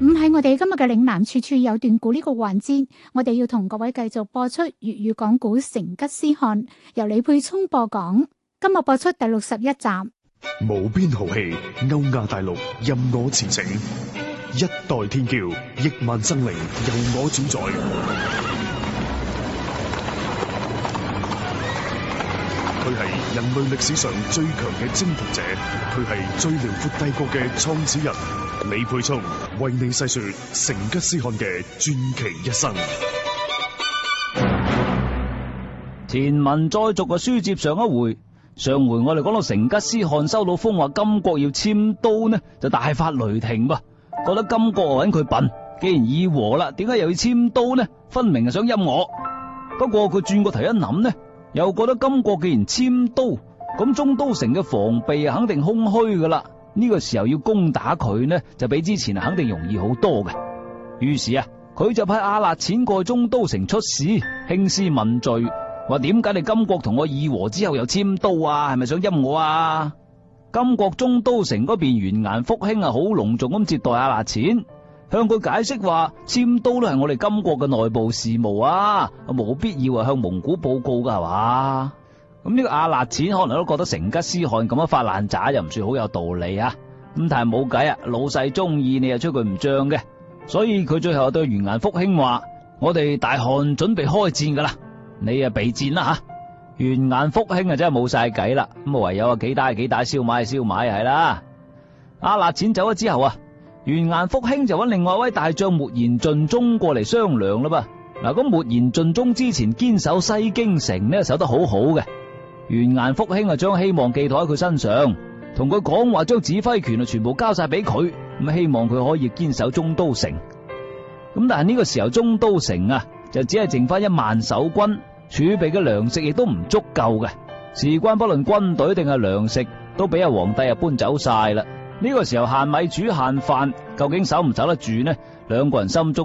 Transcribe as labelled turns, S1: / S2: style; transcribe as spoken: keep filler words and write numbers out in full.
S1: 唔係我哋今日嘅嶺南處處有段古呢個環節，我哋要同各位繼續播出粵語講古成吉思汗，由李沛聰播講。今日播出第六十一集。
S2: 無邊豪氣，歐亞大陸任我馳騁，一代天驕，億萬生靈由我主宰。佢係人類歷史上最強嘅征服者，佢係最遼闊帝國嘅創始人。李沛聰為你細說成吉思汗嘅傳奇一生。
S3: 前文再續嘅書接上一回，上回我哋講到成吉思汗收到風話金國要遷都呢，就大發雷霆噃，覺得金國揾佢笨，既然議和啦，點解又要遷都呢？分明係想陰我。不過佢轉個頭一諗呢，又覺得金國既然遷都，咁中都城嘅防備肯定空虛噶啦。呢個時候要攻打佢呢，就比之前肯定容易好多嘅。於是啊，佢就派阿勒錢過去中都城出使，興師問罪，話點解你金國同我議和之後又遷都啊？係咪想陰我啊？金國中都城嗰邊完顏復興啊，好隆重咁接待阿勒錢，向佢解釋話遷都都係我哋金國嘅內部事務啊，冇必要啊向蒙古報告噶係嘛。咁呢個阿勒錢可能都覺得成吉思汗咁樣發爛渣又唔算好有道理啊，咁但係冇計啊，老細中意你又吹佢唔脹嘅，所以佢最後對完顏復興話：我哋大汗準備開戰噶啦，你啊備戰啦吓。完顏復興啊真係冇晒計啦，咁啊唯有啊幾打幾打，燒賣燒賣係啦。阿勒錢走咗之後啊，完顏復興就揾另外一位大將莫延盡忠過嚟商量啦噃。嗱，咁莫延盡忠之前堅守西京城呢，守得好好嘅。完顏復興啊，將希望寄託喺佢身上，同佢講話將指揮權啊全部交晒俾佢，咁希望佢可以堅守中都城。咁但係呢個時候中都城啊，就只係剩翻一萬守軍，儲備嘅糧食亦都唔足夠嘅。事關不論軍隊定係糧食，都俾阿皇帝啊搬走晒啦。呢個時候限米煮限飯，究竟守唔守得住呢？兩個人心中